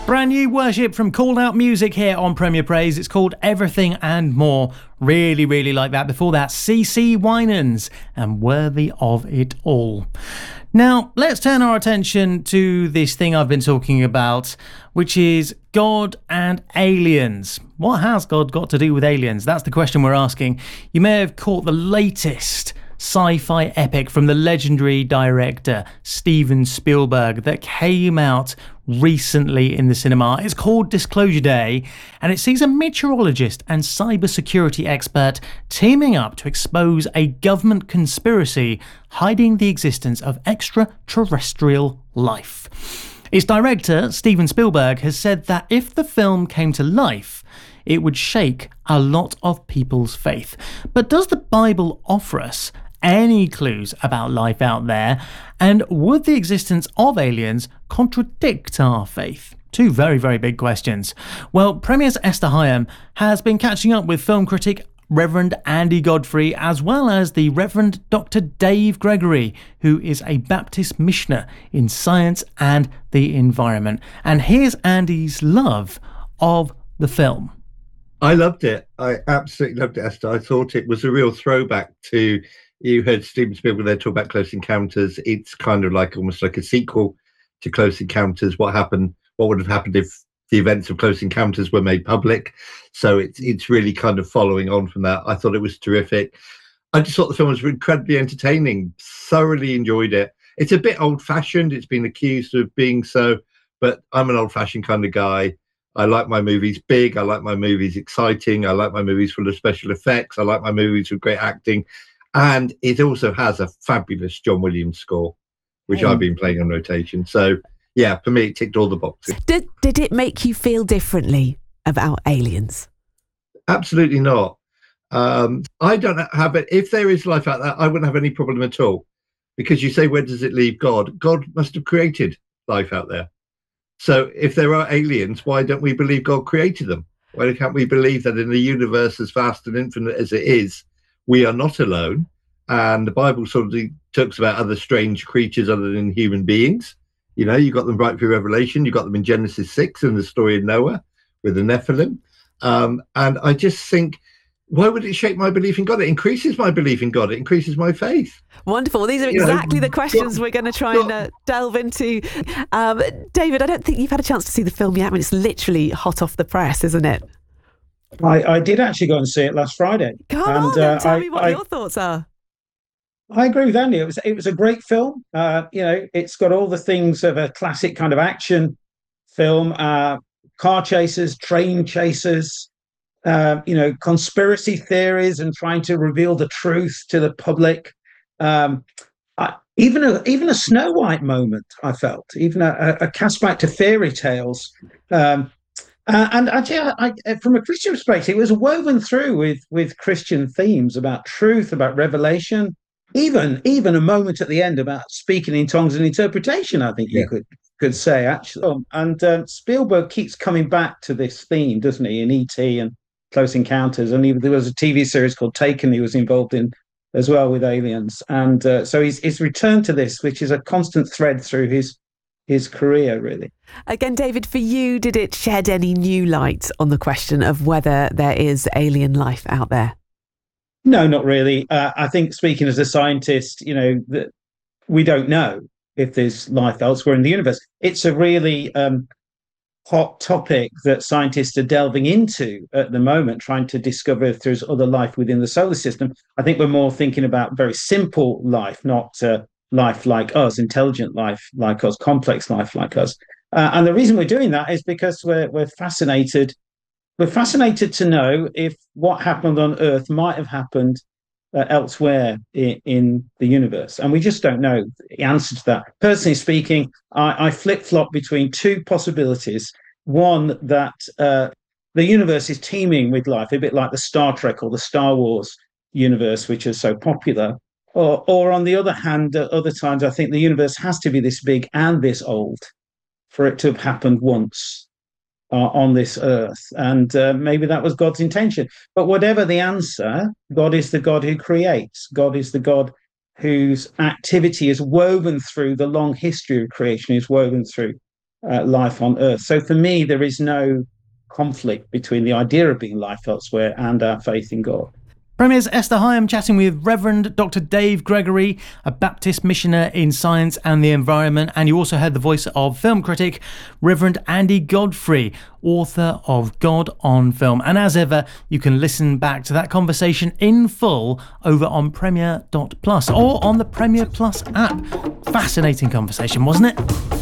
Brand new worship from Called Out Music here on Premier Praise. It's called Everything and More. Really, really like that. Before that, CeCe Winans and Worthy of It All. Now, let's turn our attention to this thing I've been talking about, which is God and aliens. What has God got to do with aliens? That's the question we're asking. You may have caught the latest sci-fi epic from the legendary director Steven Spielberg that came out recently in the cinema. It's called Disclosure Day, and it sees a meteorologist and cybersecurity expert teaming up to expose a government conspiracy hiding the existence of extraterrestrial life. Its director, Steven Spielberg, has said that if the film came to life, it would shake a lot of people's faith. But does the Bible offer us any clues about life out there? And would the existence of aliens contradict our faith? Two very, very big questions. Well, Premier's Esther Higham has been catching up with film critic Reverend Andy Godfrey, as well as the Reverend Dr. Dave Gregory, who is a Baptist missioner in science and the environment. And here's Andy's love of the film. I loved it. I absolutely loved it, Esther. I thought it was a real throwback to, you heard Steven Spielberg there talk about Close Encounters. It's kind of like almost like a sequel to Close Encounters. What would have happened if the events of Close Encounters were made public? So it's really kind of following on from that. I thought it was terrific. I just thought the film was incredibly entertaining. Thoroughly enjoyed it. It's a bit old-fashioned. It's been accused of being so, but I'm an old-fashioned kind of guy. I like my movies big. I like my movies exciting. I like my movies full of special effects. I like my movies with great acting. And it also has a fabulous John Williams score, which I've been playing on rotation. So, yeah, for me, it ticked all the boxes. Did it make you feel differently about aliens? Absolutely not. I don't have it. If there is life out there, I wouldn't have any problem at all. Because you say, where does it leave God? God must have created life out there. So if there are aliens, why don't we believe God created them? Why can't we believe that in a universe as vast and infinite as it is, we are not alone? And the Bible sort of talks about other strange creatures other than human beings. You know, you got them right through Revelation. You got them in Genesis 6 in the story of Noah with the Nephilim. And I just think, why would it shake my belief in God? It increases my belief in God. It increases my faith. Wonderful. These are exactly the questions we're going to try and delve into. David, I don't think you've had a chance to see the film yet. I mean, it's literally hot off the press, isn't it? I did actually go and see it last Friday. Come on, then, tell me what your thoughts are. I agree with Andy. It was a great film. It's got all the things of a classic kind of action film: car chases, train chases, conspiracy theories, and trying to reveal the truth to the public. Even a Snow White moment, I felt, even a cast back to fairy tales. And actually, from a Christian perspective, it was woven through with Christian themes about truth, about revelation, even a moment at the end about speaking in tongues and interpretation, I think you could say, actually. And Spielberg keeps coming back to this theme, doesn't he, in E.T. and Close Encounters. And there was a TV series called Taken he was involved in as well with aliens. And so he's returned to this, which is a constant thread through his career, really. Again, David, for you, did it shed any new light on the question of whether there is alien life out there? No, not really. I think, speaking as a scientist, that we don't know if there's life elsewhere in the universe. It's a really hot topic that scientists are delving into at the moment, trying to discover if there's other life within the solar system. I think we're more thinking about very simple life, not life like us, intelligent life like us, complex life like us. And the reason we're doing that is because we're fascinated. We're fascinated to know if what happened on Earth might have happened elsewhere in the universe. And we just don't know the answer to that. Personally speaking, I flip-flop between two possibilities. One, that the universe is teeming with life, a bit like the Star Trek or the Star Wars universe, which is so popular. Or on the other hand, at other times, I think the universe has to be this big and this old for it to have happened once on this earth. And maybe that was God's intention. But whatever the answer, God is the God who creates. God is the God whose activity is woven through the long history of creation, is woven through life on Earth. So for me, there is no conflict between the idea of being life elsewhere and our faith in God. Premier's Esther Higham chatting with Reverend Dr. Dave Gregory, a Baptist missioner in science and the environment. And you also heard the voice of film critic Reverend Andy Godfrey, author of God on Film. And as ever, you can listen back to that conversation in full over on Premier.plus or on the Premier Plus app. Fascinating conversation, wasn't it?